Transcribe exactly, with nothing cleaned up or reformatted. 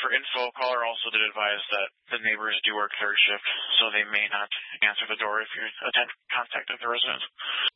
for info, caller also did advise that the neighbors do work third shift, so they may not answer the door if you attempt contact of the residents.